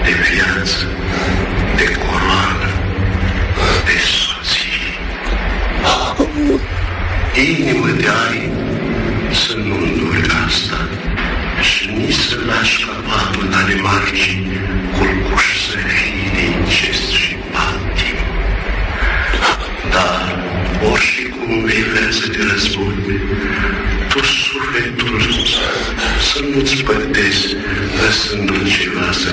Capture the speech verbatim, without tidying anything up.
de viață, de coroană, de soție. Inimă de ai să nu înduri asta și nici să lași capatul Danemarcii culcuș să fii de incest și patim. Dar, ori și cum vei vrea să te răzbuni, tu sufletul să nu-ți pătezi, lăsându-l ceva să